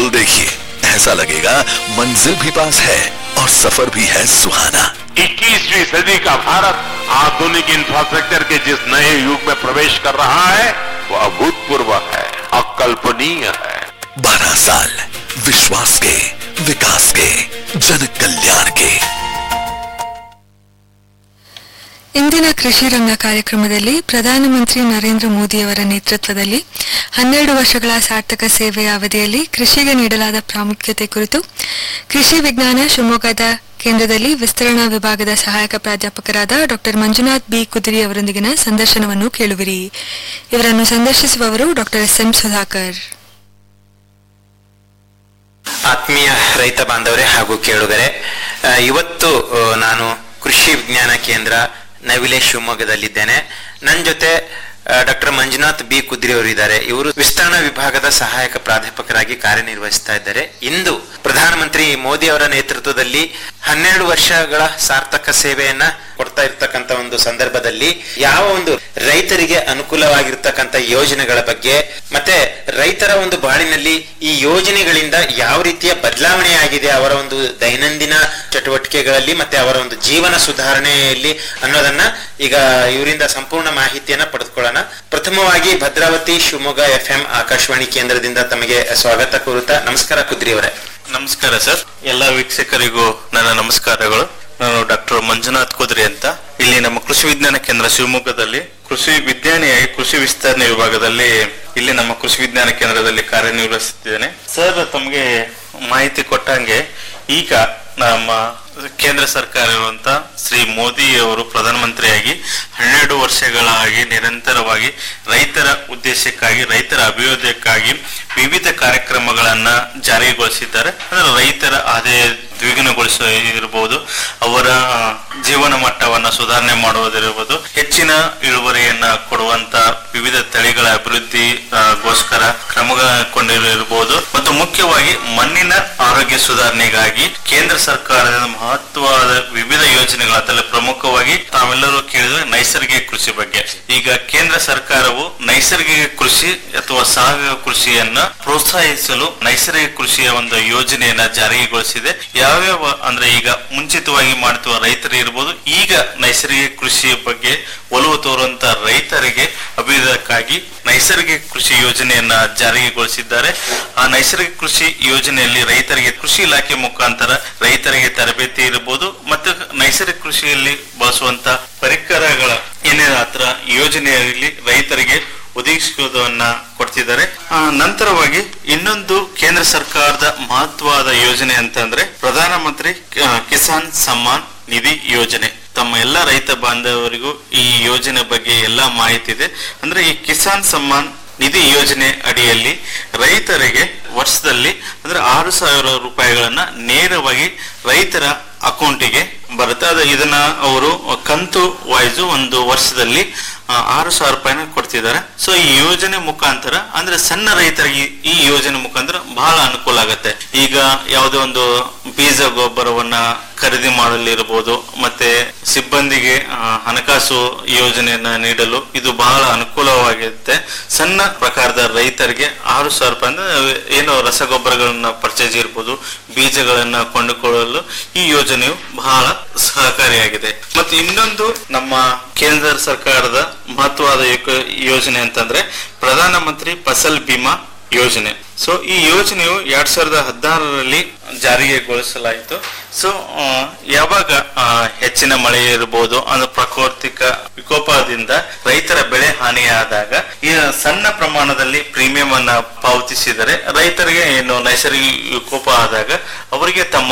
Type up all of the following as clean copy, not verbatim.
बिल्कुल देखिए, ऐसा लगेगा मंजिल भी पास है और सफर भी है सुहाना। 21वीं सदी का भारत आधुनिक इंफ्रास्ट्रक्चर के जिस नए युग में प्रवेश कर रहा है वो अभूतपूर्व है, अकल्पनीय है। 12 साल विश्वास के, विकास के, जन कल्याण के। ಇಂದಿನ ಕೃಷಿ ರಂಗ ಕಾರ್ಯಕ್ರಮದಲ್ಲಿ ಪ್ರಧಾನಮಂತ್ರಿ ನರೇಂದ್ರ ಮೋದಿಯವರ ನೇತೃತ್ವದಲ್ಲಿ 12 ವರ್ಷಗಳ ಸಾರ್ಥಕ ಸೇವೆಯ ಅವಧಿಯಲ್ಲಿ ಕೃಷಿಗೆ ನೀಡಲಾದ ಪ್ರಾಮುಖ್ಯತೆ ಕುರಿತು ಕೃಷಿ ವಿಜ್ಞಾನ ಶಿವಮೊಗ್ಗದ ಕೇಂದ್ರದಲ್ಲಿ ವಿಸ್ತರಣಾ ವಿಭಾಗದ ಸಹಾಯಕ ಪ್ರಾಧ್ಯಾಪಕರಾದ ಡಾಕ್ಟರ್ ಮಂಜುನಾಥ್ ಬಿ ಕುದಿರಿ ಅವರೊಂದಿಗಿನ ಸಂದರ್ಶನವನ್ನು ಕೇಳುವಿರಿ. ಇವರನ್ನು ಸಂದರ್ಶಿಸುವವರು ಡಾಕ್ಟರ್ ಎಸ್ ಎಂ ಸುಧಾಕರ್. ಆತ್ಮೀಯ ರೈತ ಬಾಂಧವರೇ ಹಾಗೂ ಕೇಳುಗರೆ, ಇವತ್ತು ನಾನು ಕೃಷಿ ವಿಜ್ಞಾನ ಕೇಂದ್ರ ನವಿಲೆ ಶಿವಮೊಗ್ಗದಲ್ಲಿದ್ದೇನೆ. ನನ್ನ ಜೊತೆ ಡಾಕ್ಟರ್ ಮಂಜುನಾಥ್ ಬಿ ಕುದ್ರಿ ಅವರು ಇದ್ದಾರೆ. ಇವರು ವಿಸ್ತರಣಾ ವಿಭಾಗದ ಸಹಾಯಕ ಪ್ರಾಧ್ಯಾಪಕರಾಗಿ ಕಾರ್ಯನಿರ್ವಹಿಸ್ತಾ ಇದ್ದಾರೆ. ಇಂದು ಪ್ರಧಾನಮಂತ್ರಿ ಮೋದಿ ಅವರ ನೇತೃತ್ವದಲ್ಲಿ 12 ವರ್ಷಗಳ ಸಾರ್ಥಕ ಸೇವೆಯನ್ನ ಕೊಡ್ತಾ ಇರ್ತಕ್ಕಂಥ ಒಂದು ಸಂದರ್ಭದಲ್ಲಿ ಯಾವ ಒಂದು ರೈತರಿಗೆ ಅನುಕೂಲವಾಗಿರ್ತಕ್ಕಂಥ ಯೋಜನೆಗಳ ಬಗ್ಗೆ ಮತ್ತೆ ರೈತರ ಒಂದು ಬಾಳಿನಲ್ಲಿ ಈ ಯೋಜನೆಗಳಿಂದ ಯಾವ ರೀತಿಯ ಬದಲಾವಣೆ ಆಗಿದೆ ಅವರ ಒಂದು ದೈನಂದಿನ ಚಟುವಟಿಕೆಗಳಲ್ಲಿ ಮತ್ತೆ ಅವರ ಒಂದು ಜೀವನ ಸುಧಾರಣೆಯಲ್ಲಿ ಅನ್ನೋದನ್ನ ಈಗ ಇವರಿಂದ ಸಂಪೂರ್ಣ ಮಾಹಿತಿಯನ್ನ ಪಡೆದುಕೊಳ್ಳೋಣ. ಪ್ರಥಮವಾಗಿ ಭದ್ರಾವತಿ ಶಿವಮೊಗ್ಗ FM ಆಕಾಶವಾಣಿ ಕೇಂದ್ರದಿಂದ ತಮಗೆ ಸ್ವಾಗತ ಕೋರುತ್ತಾ. ನಮಸ್ಕಾರ ಕುದ್ರಿ ಅವರೇ. ನಮಸ್ಕಾರ ಸರ್. ಎಲ್ಲ ವೀಕ್ಷಕರಿಗೂ ನನ್ನ ನಮಸ್ಕಾರಗಳು. ನಾನು ಡಾಕ್ಟರ್ ಮಂಜುನಾಥ್ ಕುದ್ರಿ ಅಂತ, ಇಲ್ಲಿ ನಮ್ಮ ಕೃಷಿ ವಿಜ್ಞಾನ ಕೇಂದ್ರ ಶಿವಮೊಗ್ಗದಲ್ಲಿ ಕೃಷಿ ವಿಜ್ಞಾನಿಯಾಗಿ ಕೃಷಿ ವಿಸ್ತರಣೆ ವಿಭಾಗದಲ್ಲಿ ಇಲ್ಲಿ ನಮ್ಮ ಕೃಷಿ ವಿಜ್ಞಾನ ಕೇಂದ್ರದಲ್ಲಿ ಕಾರ್ಯನಿರ್ವಹಿಸುತ್ತಿದ್ದೇನೆ. ಸರ್, ತಮಗೆ ಮಾಹಿತಿ ಕೊಟ್ಟಂಗೆ ಈಗ ನಮ್ಮ ಕೇಂದ್ರ ಸರ್ಕಾರ ಇರುವಂತ ಶ್ರೀ ಮೋದಿ ಅವರು ಪ್ರಧಾನಮಂತ್ರಿಯಾಗಿ 12 ವರ್ಷಗಳಾಗಿ ನಿರಂತರವಾಗಿ ರೈತರ ಉದ್ದೇಶಕ್ಕಾಗಿ, ರೈತರ ಅಭಿವೃದ್ಧಿಯಕ್ಕಾಗಿ ವಿವಿಧ ಕಾರ್ಯಕ್ರಮಗಳನ್ನ ಜಾರಿಗೊಳಿಸಿದ್ದಾರೆ. ಅಂದ್ರೆ ರೈತರ ಆದಾಯ ದ್ವಿಗುಣಗೊಳಿಸಿರಬಹುದು, ಅವರ ಜೀವನ ಮಟ್ಟವನ್ನ ಸುಧಾರಣೆ ಮಾಡುವುದಿರಬಹುದು, ಹೆಚ್ಚಿನ ಇಳುವರಿಯನ್ನ ಕೊಡುವಂತ ವಿವಿಧ ತಳಿಗಳ ಅಭಿವೃದ್ಧಿಗೋಸ್ಕರ ಕ್ರಮಗೊಂಡಿರಬಹುದು ಮತ್ತು ಮುಖ್ಯವಾಗಿ ಮಣ್ಣಿನ ಆರೋಗ್ಯ ಸುಧಾರಣೆಗಾಗಿ ಕೇಂದ್ರ ಸರ್ಕಾರದ ಮಹತ್ವವಾದ ವಿವಿಧ ಯೋಜನೆಗಳು. ಅದರಲ್ಲಿ ಪ್ರಮುಖವಾಗಿ ತಾವೆಲ್ಲರೂ ಕೇಳಿದ್ರೆ ನೈಸರ್ಗಿಕ ಕೃಷಿ ಬಗ್ಗೆ. ಈಗ ಕೇಂದ್ರ ಸರ್ಕಾರವು ನೈಸರ್ಗಿಕ ಕೃಷಿ ಅಥವಾ ಸಾವಯವ ಕೃಷಿಯನ್ನ ಪ್ರೋತ್ಸಾಹಿಸಲು ನೈಸರ್ಗಿಕ ಕೃಷಿಯ ಒಂದು ಯೋಜನೆಯನ್ನ ಜಾರಿಗೊಳಿಸಿದೆ. ಯಾವ್ಯಾವ ಅಂದ್ರೆ ಈಗ ಮುಂಚಿತವಾಗಿ ಮಾಡುತ್ತಿರುವ ರೈತರು ಇರಬಹುದು, ಈಗ ನೈಸರ್ಗಿಕ ಕೃಷಿಯ ಬಗ್ಗೆ ಒಲವು ತೋರುವಂತ ರೈತರಿಗೆ ಅಭಿವೃದ್ಧಿಗಾಗಿ ನೈಸರ್ಗಿಕ ಕೃಷಿ ಯೋಜನೆಯನ್ನ ಜಾರಿಗೊಳಿಸಿದ್ದಾರೆ. ಆ ನೈಸರ್ಗಿಕ ಕೃಷಿ ಯೋಜನೆಯಲ್ಲಿ ರೈತರಿಗೆ ಕೃಷಿ ಇಲಾಖೆ ಮುಖಾಂತರ ರೈತರಿಗೆ ತರಬೇತಿ ಇರಬಹುದು ಮತ್ತು ನೈಸರ್ಗಿಕ ಕೃಷಿಯಲ್ಲಿ ಬಳಸುವಂತ ಪರಿಕರಗಳ ಏನೇನ ಹತ್ರ ಯೋಜನೆಯಲ್ಲಿ ರೈತರಿಗೆ ಒದಗಿಸುವುದನ್ನ ಕೊಡ್ತಿದ್ದಾರೆ. ನಂತರವಾಗಿ ಇನ್ನೊಂದು ಕೇಂದ್ರ ಸರ್ಕಾರದ ಮಹತ್ವವಾದ ಯೋಜನೆ ಅಂತಂದ್ರೆ ಪ್ರಧಾನಮಂತ್ರಿ ಕಿಸಾನ್ ಸಮ್ಮಾನ್ ನಿಧಿ ಯೋಜನೆ. ತಮ್ಮ ಎಲ್ಲ ರೈತ ಬಾಂಧವರಿಗೂ ಈ ಯೋಜನೆ ಬಗ್ಗೆ ಎಲ್ಲಾ ಮಾಹಿತಿ ಇದೆ. ಅಂದ್ರೆ ಈ ಕಿಸಾನ್ ಸಮ್ಮಾನ್ ನಿಧಿ ಯೋಜನೆ ಅಡಿಯಲ್ಲಿ ರೈತರಿಗೆ ವರ್ಷದಲ್ಲಿ ಅಂದ್ರೆ 6,000 ರೂಪಾಯಿಗಳನ್ನ ನೇರವಾಗಿ ರೈತರ ಅಕೌಂಟಿಗೆ ಬರುತ್ತೆ. ಇದನ್ನ ಅವರು ಕಂತು ವೈಸು ಒಂದು ವರ್ಷದಲ್ಲಿ 6,000 ರೂಪಾಯಿನ ಕೊಡ್ತಿದ್ದಾರೆ. ಸೊ ಈ ಯೋಜನೆ ಮುಖಾಂತರ ಅಂದ್ರೆ ಸಣ್ಣ ರೈತರಿಗೆ ಈ ಯೋಜನೆ ಮುಖಾಂತರ ಬಹಳ ಅನುಕೂಲ ಆಗುತ್ತೆ. ಈಗ ಯಾವುದೋ ಒಂದು ಬೀಜ ಗೊಬ್ಬರವನ್ನ ಖರೀದಿ ಮಾಡಲಿರಬಹುದು, ಮತ್ತೆ ಸಿಬ್ಬಂದಿಗೆ ಹಣಕಾಸು ಯೋಜನೆಯನ್ನ ನೀಡಲು ಇದು ಬಹಳ ಅನುಕೂಲವಾಗಿರುತ್ತೆ. ಸಣ್ಣ ಪ್ರಕಾರದ ರೈತರಿಗೆ 6,000 ರೂಪಾಯಿ ಅಂದ್ರೆ ಏನು ರಸಗೊಬ್ಬರಗಳನ್ನ ಪರ್ಚೇಸ್ ಇರ್ಬೋದು, ಬೀಜಗಳನ್ನ ಕೊಂಡುಕೊಳ್ಳಲು ಈ ಯೋಜನೆಯು ಬಹಳ ಸಹಕಾರಿಯಾಗಿದೆ. ಮತ್ತು ಇನ್ನೊಂದು ನಮ್ಮ ಕೇಂದ್ರ ಸರ್ಕಾರದ ಮಹತ್ವವಾದ ಯೋಜನೆ ಅಂತಂದ್ರೆ ಪ್ರಧಾನಮಂತ್ರಿ ಫಸಲ್ ಬಿಮಾ ಯೋಜನೆ. ಸೊ ಈ ಯೋಜನೆಯು 2016ರಲ್ಲಿ ಜಾರಿಗೊಳಿಸಲಾಯಿತು. ಸೊ ಯಾವಾಗ ಹೆಚ್ಚಿನ ಮಳೆ ಇರಬಹುದು, ಅಂದ್ರೆ ಪ್ರಾಕೃತಿಕ ವಿಕೋಪದಿಂದ ರೈತರ ಬೆಳೆ ಹಾನಿಯಾದಾಗ ಈ ಸಣ್ಣ ಪ್ರಮಾಣದಲ್ಲಿ ಪ್ರೀಮಿಯಂ ಅನ್ನ ಪಾವತಿಸಿದರೆ ರೈತರಿಗೆ ಏನು ನೈಸರ್ಗಿಕ ವಿಕೋಪ ಆದಾಗ ಅವರಿಗೆ ತಮ್ಮ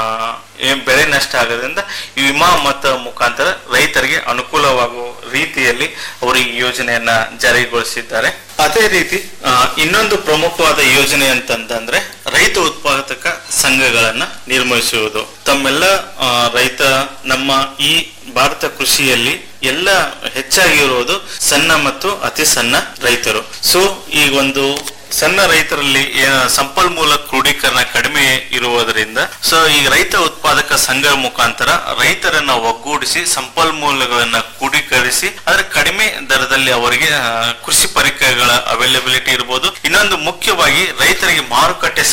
ಬೆಳೆ ನಷ್ಟ ಆಗೋದ್ರಿಂದ ಈ ವಿಮಾ ಮೊತ್ತ ಮುಖಾಂತರ ರೈತರಿಗೆ ಅನುಕೂಲವಾಗುವ ರೀತಿಯಲ್ಲಿ ಅವರು ಈ ಯೋಜನೆಯನ್ನ ಜಾರಿಗೊಳಿಸಿದ್ದಾರೆ. ಅದೇ ರೀತಿ ಇನ್ನೊಂದು ಪ್ರಮುಖವಾದ ಯೋಜನೆ ಅಂತಂದ್ರೆ ರೈತ ಉತ್ಪಾದಕ ಸಂಘಗಳನ್ನ ನಿರ್ಮಿಸುವುದು. ತಮ್ಮೆಲ್ಲ ರೈತ ನಮ್ಮ ಈ ಭಾರತ ಕೃಷಿಯಲ್ಲಿ ಎಲ್ಲ ಹೆಚ್ಚಾಗಿರುವುದು ಸಣ್ಣ ಮತ್ತು ಅತಿ ಸಣ್ಣ ರೈತರು. ಸೊ ಈ ಒಂದು ಸಣ್ಣ ರೈತರಲ್ಲಿ ಸಂಪನ್ಮೂಲ ಕ್ರೋಢೀಕರಣ ಕಡಿಮೆ ಇರುವುದರಿಂದ ಸೊ ಈ ರೈತ ಉತ್ಪಾದಕ ಸಂಘ ಮುಖಾಂತರ ರೈತರನ್ನ ಒಗ್ಗೂಡಿಸಿ ಸಂಪನ್ಮೂಲಗಳನ್ನ ಕ್ರೋಢೀಕರಿಸಿ ಅದರ ಕಡಿಮೆ ದರದಲ್ಲಿ ಅವರಿಗೆ ಕೃಷಿ ಪರಿಕರಗಳ ಅವೈಲಬಿಲಿಟಿ ಇರಬಹುದು. ಇನ್ನೊಂದು ಮುಖ್ಯವಾಗಿ ರೈತರಿಗೆ ಮಾರುಕಟ್ಟೆ